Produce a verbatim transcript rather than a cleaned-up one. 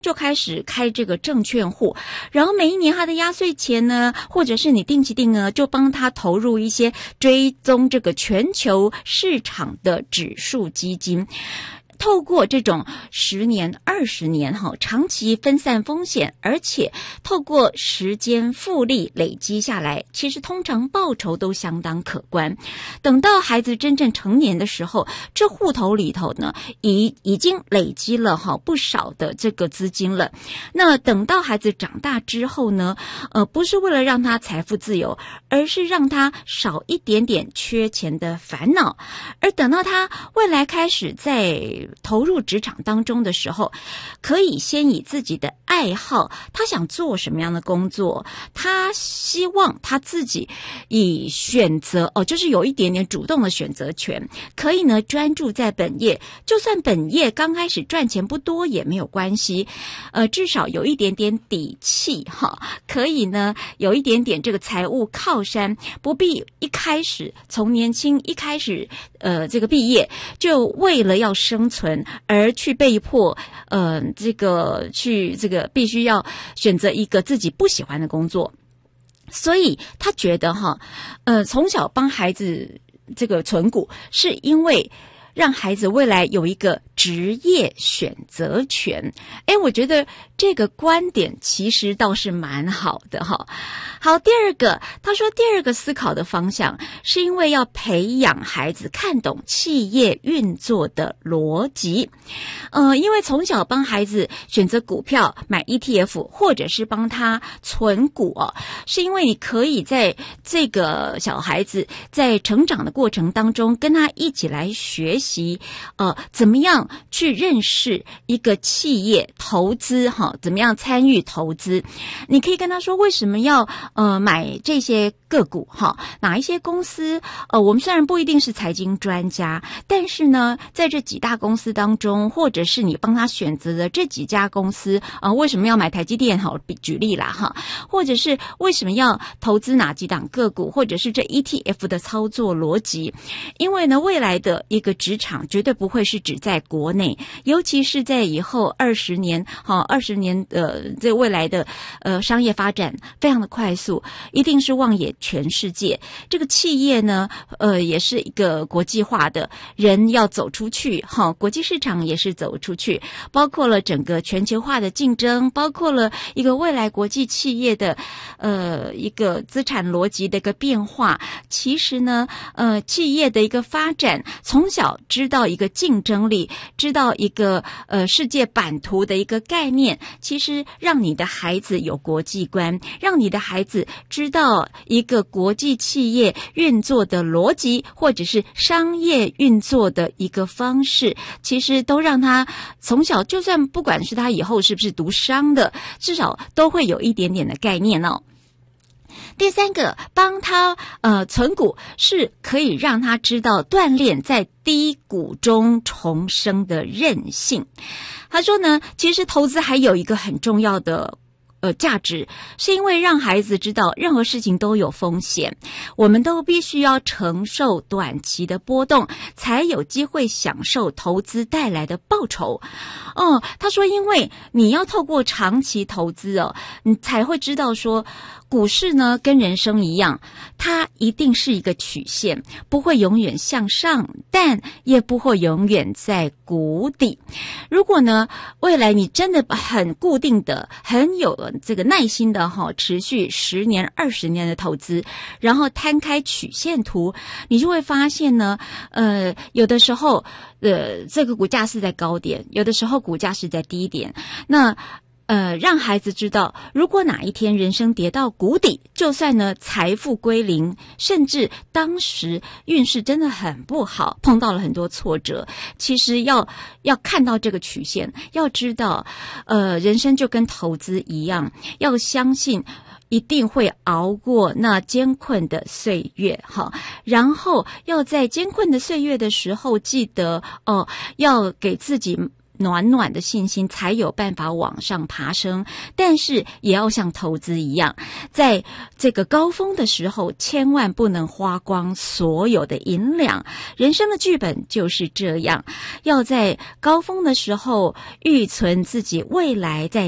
就开始开这个证券户，然后每一年他的压岁钱呢，或者是你定期定额，就帮他投入一些追踪这个全球市场的指数基金。透过这种十年、二十年哈，长期分散风险，而且透过时间复利累积下来，其实通常报酬都相当可观。等到孩子真正成年的时候，这户头里头呢，已已经累积了哈不少的这个资金了。那等到孩子长大之后呢，呃，不是为了让他财富自由，而是让他少一点点缺钱的烦恼。而等到他未来开始在投入职场当中的时候，可以先以自己的爱好，他想做什么样的工作，他希望他自己以选择哦，就是有一点点主动的选择权，可以呢专注在本业，就算本业刚开始赚钱不多也没有关系，呃，至少有一点点底气哈，可以呢有一点点这个财务靠山，不必一开始从年轻一开始呃这个毕业就为了要生存而去被迫呃这个去这个必须要选择一个自己不喜欢的工作。所以他觉得哈呃从小帮孩子这个存股，是因为让孩子未来有一个职业选择权。诶，我觉得这个观点其实倒是蛮好的哈。好，第二个，他说第二个思考的方向是因为要培养孩子看懂企业运作的逻辑。呃，因为从小帮孩子选择股票、买 E T F 或者是帮他存股哦，是因为你可以在这个小孩子在成长的过程当中跟他一起来学习呃，怎么样去认识一个企业投资哈，怎么样参与投资。你可以跟他说为什么要呃买这些个股哈，哪一些公司呃我们虽然不一定是财经专家，但是呢在这几大公司当中，或者是你帮他选择的这几家公司呃为什么要买台积电好举例啦哈，或者是为什么要投资哪几档个股，或者是这 E T F 的操作逻辑。因为呢未来的一个职场绝对不会是只在国内，尤其是在以后二十年哈二十年呃这未来的呃商业发展非常的快速，一定是望野全世界。这个企业呢呃也是一个国际化的，人要走出去哈，国际市场也是走出去，包括了整个全球化的竞争，包括了一个未来国际企业的呃一个资产逻辑的一个变化。其实呢呃企业的一个发展，从小知道一个竞争力，知道一个呃世界版图的一个概念，其实让你的孩子有国际观，让你的孩子知道一个国际企业运作的逻辑，或者是商业运作的一个方式，其实都让他从小，就算不管是他以后是不是读商的，至少都会有一点点的概念哦。第三个，帮他呃存股，是可以让他知道锻炼在低谷中重生的韧性。他说呢，其实投资还有一个很重要的呃，价值，是因为让孩子知道任何事情都有风险，我们都必须要承受短期的波动，才有机会享受投资带来的报酬。哦，他说因为你要透过长期投资哦，你才会知道说股市呢跟人生一样，它一定是一个曲线，不会永远向上，但也不会永远在谷底。如果呢未来你真的很固定的很有这个耐心的哈，持续十年二十年的投资，然后摊开曲线图，你就会发现呢呃有的时候呃这个股价是在高点，有的时候股价是在低点。那呃，让孩子知道，如果哪一天人生跌到谷底，就算呢财富归零，甚至当时运势真的很不好，碰到了很多挫折，其实要要看到这个曲线，要知道，呃，人生就跟投资一样，要相信一定会熬过那艰困的岁月哈，然后要在艰困的岁月的时候，记得哦，要给自己暖暖的信心，才有办法往上爬升。但是也要像投资一样，在这个高峰的时候，千万不能花光所有的银两。人生的剧本就是这样，要在高峰的时候预存自己未来在